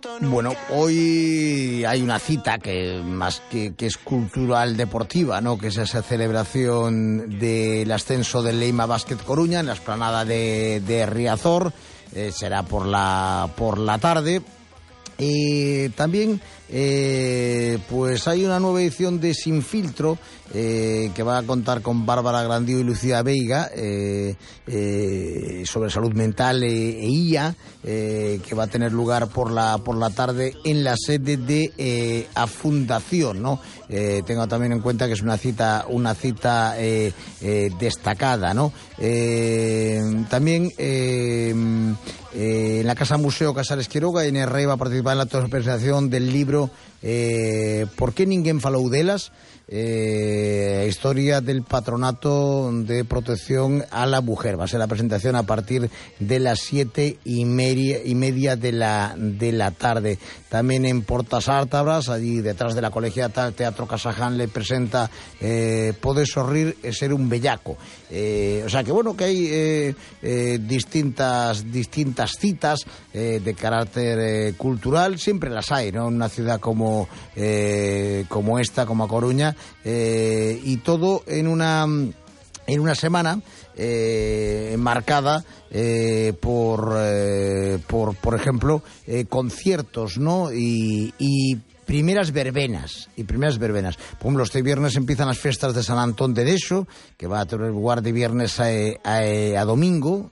Bueno, hoy hay una cita que más que es cultural deportiva, ¿no? Que es esa celebración del ascenso del Leima Basket Coruña en la explanada de Riazor. Será por la tarde. También pues hay una nueva edición de Sin Filtro que va a contar con Bárbara Grandío y Lucía Veiga sobre salud mental e IA, que va a tener lugar por la tarde en la sede de A Fundación, ¿no? Tengo también en cuenta que es una cita destacada, ¿no? También en la Casa Museo Casares Quiroga, Inés Rey va a participar en la presentación del libro Por qué ninguén falou delas? Historia del Patronato de Protección a la Mujer. Va a ser la presentación a partir de las 7:30 de la tarde. También en Portas Ártabras, allí detrás de la Colegiata, Teatro Casaján le presenta Poder sorrir e ser un bellaco. O sea que bueno, que hay distintas citas de carácter cultural. Siempre las hay, ¿no? En una ciudad como esta, como A Coruña, y todo en una semana marcada por ejemplo, conciertos, ¿no? Y primeras verbenas. Por ejemplo, este viernes empiezan las fiestas de San Antón de Dexo, que va a tener lugar de viernes a domingo,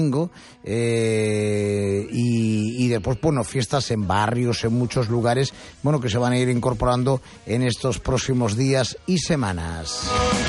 y después, bueno, fiestas en barrios, en muchos lugares, bueno, que se van a ir incorporando en estos próximos días y semanas.